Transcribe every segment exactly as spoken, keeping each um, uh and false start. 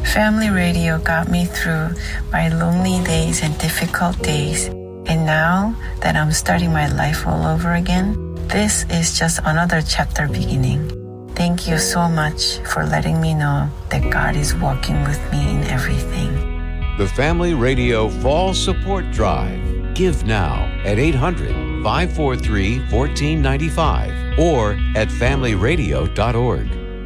Family Radio got me through my lonely days and difficult days. And now that I'm starting my life all over again, this is just another chapter beginning. Thank you so much for letting me know that God is walking with me in everything. The Family Radio Fall Support Drive. Give now at eight hundred, five four three, one four nine five or at family radio dot org.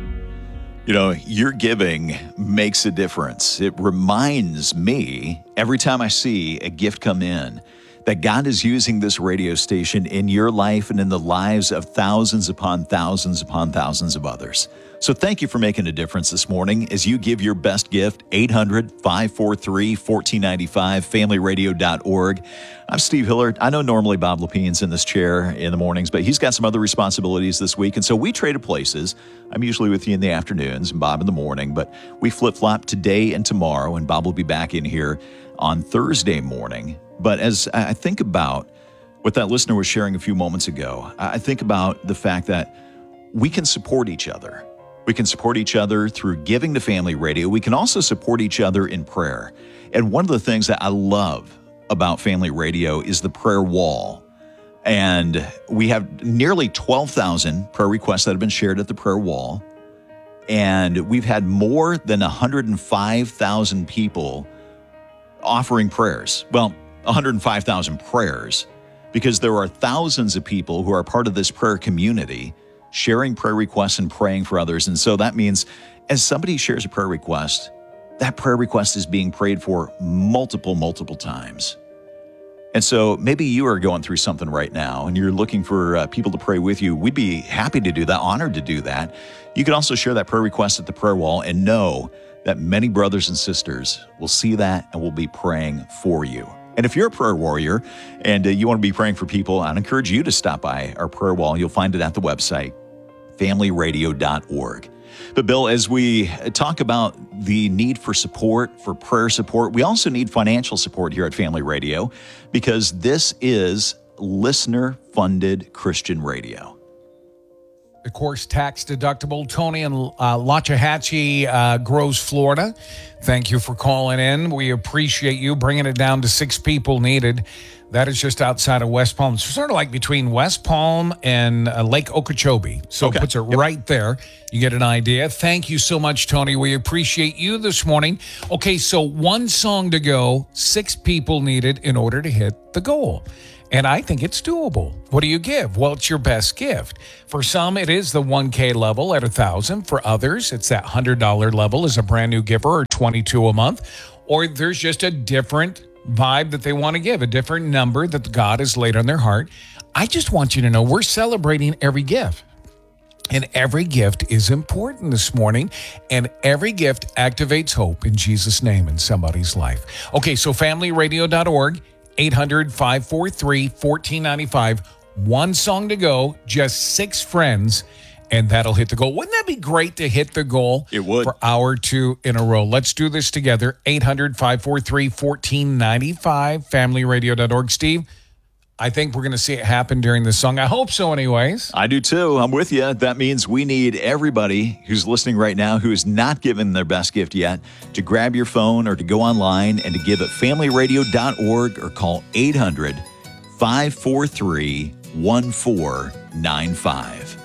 You know, your giving makes a difference. It reminds me every time I see a gift come in that God is using this radio station in your life and in the lives of thousands upon thousands upon thousands of others. So thank you for making a difference this morning as you give your best gift, eight hundred, five four three, one four nine five, family radio dot org. I'm Steve Hillard. I know normally Bob Lapine's in this chair in the mornings, but he's got some other responsibilities this week, and so we traded places. I'm usually with you in the afternoons and Bob in the morning, but we flip-flop today and tomorrow, and Bob will be back in here on Thursday morning. But as I think about what that listener was sharing a few moments ago, I think about the fact that we can support each other. We can support each other through giving to Family Radio. We can also support each other in prayer. And one of the things that I love about Family Radio is the prayer wall. And we have nearly twelve thousand prayer requests that have been shared at the prayer wall. And we've had more than one hundred five thousand people offering prayers. Well, one hundred five thousand prayers, because there are thousands of people who are part of this prayer community sharing prayer requests and praying for others. And so that means as somebody shares a prayer request, that prayer request is being prayed for multiple, multiple times. And so maybe you are going through something right now and you're looking for uh, people to pray with you. We'd be happy to do that, honored to do that. You can also share that prayer request at the prayer wall and know that many brothers and sisters will see that and will be praying for you. And if you're a prayer warrior and uh, you want to be praying for people, I'd encourage you to stop by our prayer wall. You'll find it at the website, family radio dot org. But Bill, as we talk about the need for support, for prayer support, we also need financial support here at Family Radio because this is listener-funded Christian radio. Of course, tax deductible. Tony in uh, Lochahatchee, uh, Groves, Florida. Thank you for calling in. We appreciate you bringing it down to six people needed. That is just outside of West Palm. It's sort of like between West Palm and uh, Lake Okeechobee. So okay. It puts it yep. right there. You get an idea. Thank you so much, Tony. We appreciate you this morning. Okay, so one song to go, six people needed in order to hit the goal. And I think it's doable. What do you give? Well, it's your best gift. For some, it is the one K level at one thousand dollars. For others, it's that one hundred dollars level as a brand new giver or twenty-two dollars a month. Or there's just a different vibe that they want to give, a different number that God has laid on their heart. I just want you to know we're celebrating every gift. And every gift is important this morning. And every gift activates hope in Jesus' name in somebody's life. Okay, so family radio dot org. eight hundred, five four three, one four nine five. One song to go, just six friends, and that'll hit the goal. Wouldn't that be great to hit the goal? It would. For hour two in a row. Let's do this together. eight hundred, five four three, one four nine five, family radio dot org. Steve, I think we're going to see it happen during the song. I hope so anyways. I do too. I'm with you. That means we need everybody who's listening right now who has not given their best gift yet to grab your phone or to go online and to give at family radio dot org or call eight hundred, five four three, one four nine five.